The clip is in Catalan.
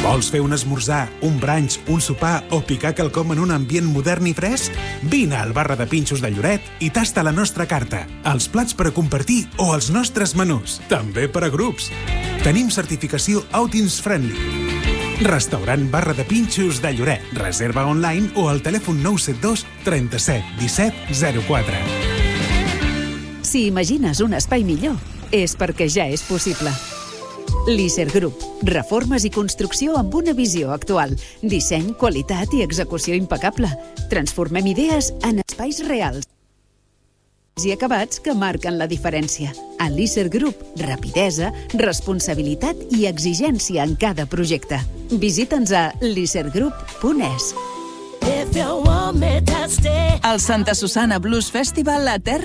Vols fer un esmorzar, un brunch, un sopar o picar quelcom en un ambient modern i fresc? Vine al Barra de Pinxos de Lloret i tasta la nostra carta, els plats per a compartir o els nostres menús, també per a grups. Tenim certificació Outings Friendly. Restaurant Barra de Pinxos de Lloret. Reserva online o al telèfon 972 37 17 04. Si imagines un espai millor, és perquè ja és possible. Lícer Group. Reformes i construcció amb una visió actual. Disseny, qualitat i execució impecable. Transformem idees en espais reals i acabats que marquen la diferència. A Lícer Group, rapidesa, responsabilitat i exigència en cada projecte. Visita'ns a licergroup.es. El Santa Susana Blues Festival a Terra